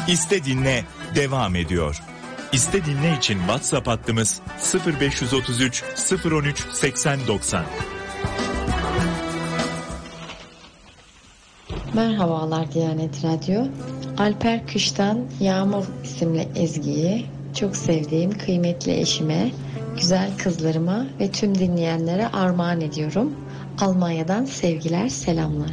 İste Dinle devam ediyor. İste Dinle için WhatsApp hattımız 0533 013 8090. Merhabalar Diyanet Radyo. Alper Kış'tan Yağmur isimli ezgiyi çok sevdiğim kıymetli eşime, güzel kızlarıma ve tüm dinleyenlere armağan ediyorum. Almanya'dan sevgiler, selamlar.